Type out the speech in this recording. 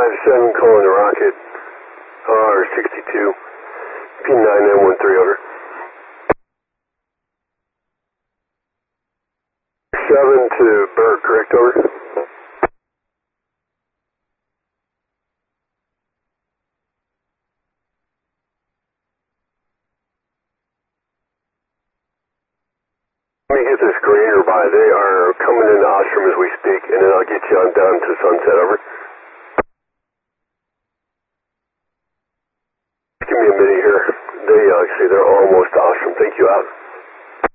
57 calling the Rocket, R62, P9913 over. 7 to Burt, correct, over? Let me get this Greener by. They are coming into Ostrom as we speak, and then I'll get you on down to Sunset, over. Give me a minute here. They're almost Ostrom. Thank you, out.